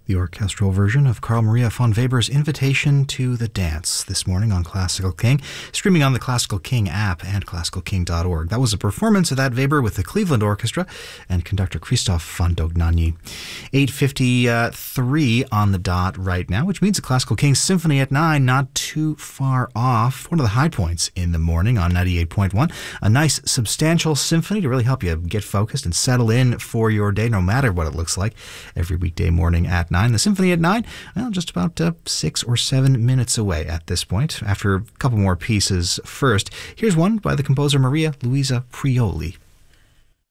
The orchestral version of Carl Maria von Weber's Invitation to the Dance this morning on Classical King, streaming on the Classical King app and classicalking.org. That was a performance of that Weber with the Cleveland Orchestra and conductor Christoph von Dohnanyi. 8:53 on the dot right now, which means the Classical King Symphony at 9, not too far off. One of the high points in the morning on 98.1. A nice substantial symphony to really help you get focused and settle in for your day, no matter what it looks like, every weekday morning at 9. The Symphony at 9, well, just about 6 or 7 minutes away at this point. After a couple more pieces first, here's one by the composer Maria Luisa Prioli.